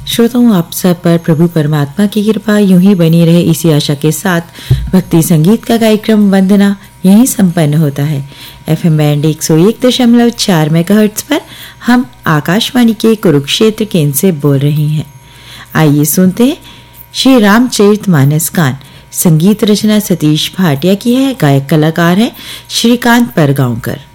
श्रोताओं, आप सब पर प्रभु परमात्मा की कृपा यूं ही बनी रहे, इसी आशा के साथ भक्ति संगीत का कार्यक्रम वंदना यहीं संपन्न होता है। FM बैंड 101.4 मेगाहर्ट्ज पर हम आकाशवाणी के कुरुक्षेत्र केंद्र से बोल रहे हैं। आइए सुनते हैं श्री रामचरितमानस गान। संगीत रचना सतीश भाटिया की है, गायक कलाकार हैं श्रीकांत परगांवकर।